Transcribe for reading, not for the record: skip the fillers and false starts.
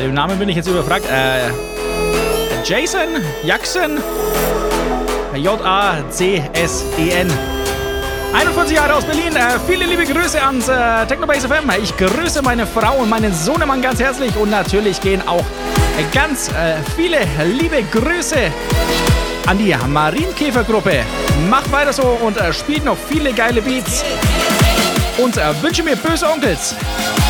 Bei dem Namen bin ich jetzt überfragt. Jason Jackson. Jacksen. 41 Jahre aus Berlin. Viele liebe Grüße ans Technobase FM. Ich grüße meine Frau und meinen Sohnemann ganz herzlich. Und natürlich gehen auch ganz viele liebe Grüße an die Marienkäfergruppe. Macht weiter so und spielt noch viele geile Beats. Und wünsche mir böse Onkels.